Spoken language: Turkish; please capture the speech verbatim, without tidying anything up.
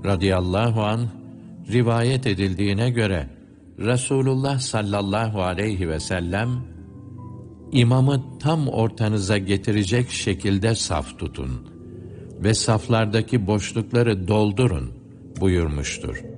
radıyallahu anh rivayet edildiğine göre Resulullah sallallahu aleyhi ve sellem imamı tam ortanıza getirecek şekilde saf tutun ve saflardaki boşlukları doldurun buyurmuştur.